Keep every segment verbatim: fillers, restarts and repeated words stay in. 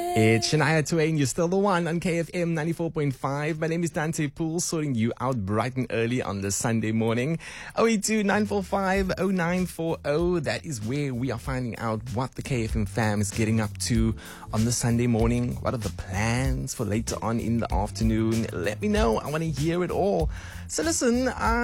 It's Shania Twain, you're still the one on K F M ninety-four point five. My name is Dante Poole, sorting you out bright and early on this Sunday morning. oh eight two, nine four five, oh nine four oh. That is where we are finding out what the K F M fam is getting up to on the Sunday morning. What are the plans for later on in the afternoon? Let me know. I want to hear it all. So listen,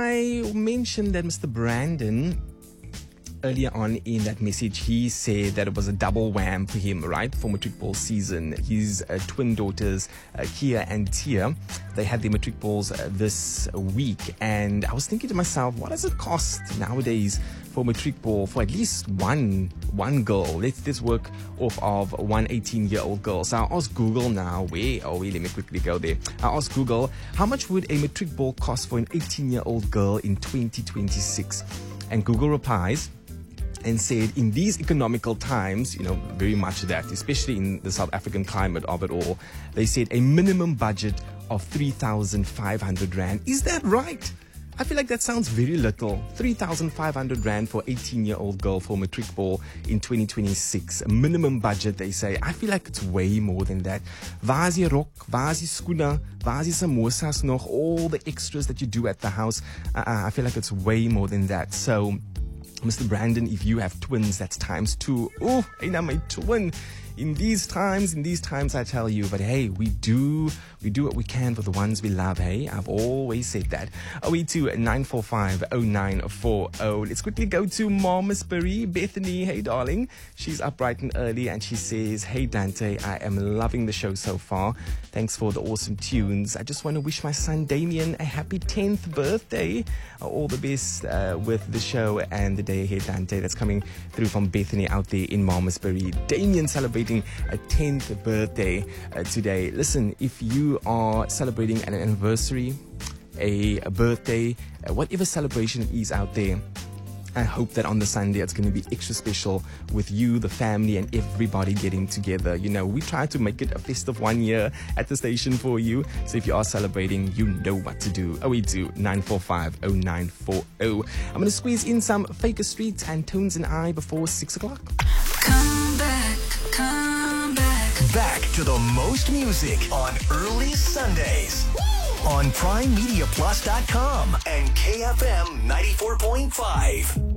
I mentioned that Mister Brandon, earlier on in that message, he said that it was a double wham for him, right, for matric ball season. His uh, twin daughters, uh, Kia and Tia, they had their matric balls uh, this week. And I was thinking to myself, what does it cost nowadays for matric ball for at least one one girl? Let's, let's work off of one eighteen-year-old girl. So I asked Google now, where are we? Let me quickly go there. I asked Google, how much would a matric ball cost for an eighteen-year-old girl in twenty twenty-six? And Google replies and said, in these economical times, you know, very much that, especially in the South African climate of it all, they said a minimum budget of three thousand five hundred rand. Is that right? I feel like that sounds very little. three thousand five hundred rand for eighteen-year-old girl for matric ball in twenty twenty-six. A minimum budget, they say. I feel like it's way more than that. Waar is die rok? Waar is die skoene? Waar is die samosas nog? All the extras that you do at the house. Uh, I feel like it's way more than that. So, Mister Brandon, if you have twins, that's times two. Oh, I know my twin. In these times, in these times, I tell you, but hey, we do, we do what we can for the ones we love, hey? I've always said that. oh eight two, nine four five, oh nine four oh. Let's quickly go to Malmesbury. Bethany, hey darling. She's up bright and early and she says, hey Dante, I am loving the show so far. Thanks for the awesome tunes. I just want to wish my son Damien a happy tenth birthday. All the best uh, with the show and the day ahead, Dante. That's coming through from Bethany out there in Malmesbury. Damien celebrating a tenth birthday uh, today. Listen, if you are celebrating an anniversary, a, a birthday, uh, whatever celebration it is out there, I hope that on the Sunday it's going to be extra special with you, the family, and everybody getting together. You know, we try to make it a festive one year at the station for you. So if you are celebrating, you know what to do. oh eight two, nine four five, oh nine four oh. I'm going to squeeze in some Faker Street and Tones and I before six o'clock. Come back, come back. Back to the most music on early Sundays. Woo! On prime media plus dot com and K F M ninety-four point five.